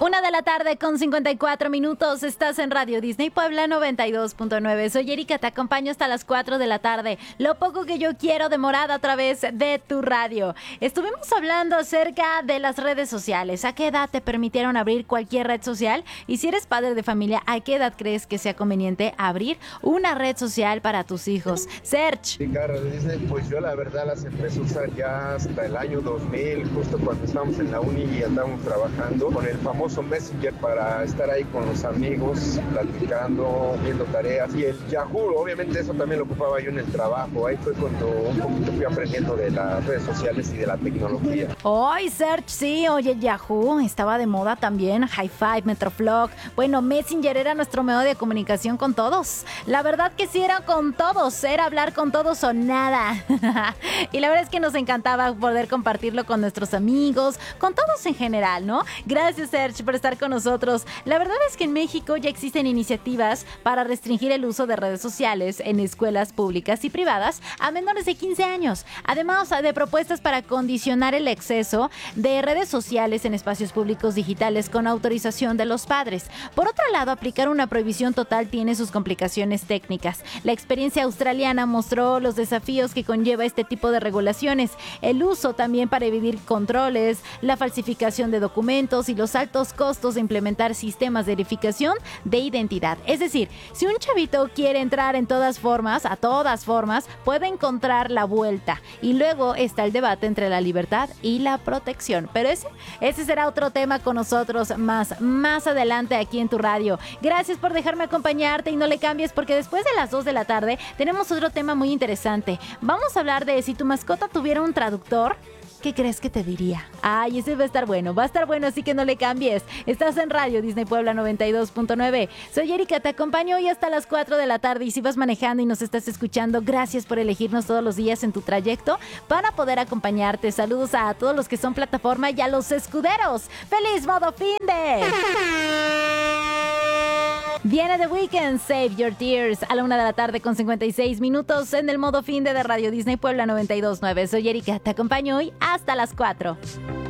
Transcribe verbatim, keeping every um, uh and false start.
Una de la tarde con cincuenta y cuatro minutos. Estás en Radio Disney Puebla noventa y dos punto nueve. Soy Erika, te acompaño hasta las cuatro de la tarde. Lo poco que yo quiero de Morada a través de tu radio. Estuvimos hablando acerca de las redes sociales. ¿A qué edad te permitieron abrir cualquier red social? Y si eres padre de familia, ¿a qué edad crees que sea conveniente abrir una red social para tus hijos? Serge. Sí, claro, Disney, pues yo la verdad las empecé a usar ya hasta el año dos mil, justo cuando estábamos en la uni y andábamos trabajando con el famoso Messenger para estar ahí con los amigos, platicando, viendo tareas. Y el Yahoo, obviamente eso también lo ocupaba yo en el trabajo. Ahí fue cuando un poquito fui aprendiendo de las redes sociales y de la tecnología. Ay, Serge, sí, oye, Yahoo estaba de moda también, High Five, Metroflog. Bueno, Messenger era nuestro medio de comunicación con todos. La verdad que sí era con todos, era hablar con todos o nada. Y la verdad es que nos encantaba poder compartirlo con nuestros amigos, con todos en general, ¿no? Gracias, Serge, por estar con nosotros. La verdad es que en México ya existen iniciativas para restringir el uso de redes sociales en escuelas públicas y privadas a menores de quince años. Además de propuestas para condicionar el exceso de redes sociales en espacios públicos digitales con autorización de los padres. Por otro lado, aplicar una prohibición total tiene sus complicaciones técnicas. La experiencia australiana mostró los desafíos que conlleva este tipo de regulaciones. El uso también para evitar controles, la falsificación de documentos y los altos costos de implementar sistemas de verificación de identidad. Es decir, si un chavito quiere entrar en todas formas, a todas formas, puede encontrar la vuelta. Y luego está el debate entre la libertad y la protección. Pero ese, ese será otro tema con nosotros más, más adelante aquí en tu radio. Gracias por dejarme acompañarte y no le cambies porque después de las dos de la tarde tenemos otro tema muy interesante. Vamos a hablar de si tu mascota tuviera un traductor, ¿qué crees que te diría? Ay, ese va a estar bueno, va a estar bueno, así que no le cambies. Estás en Radio Disney Puebla noventa y dos punto nueve. Soy Erika, te acompaño hoy hasta las cuatro de la tarde y si vas manejando y nos estás escuchando, gracias por elegirnos todos los días en tu trayecto para poder acompañarte. Saludos a todos los que son plataforma y a los escuderos. ¡Feliz modo finde! Viene The Weeknd, Save Your Tears, a la una de la tarde con cincuenta y seis minutos en el modo finde de Radio Disney Puebla noventa y dos punto nueve. Soy Erika, te acompaño hoy hasta las cuatro.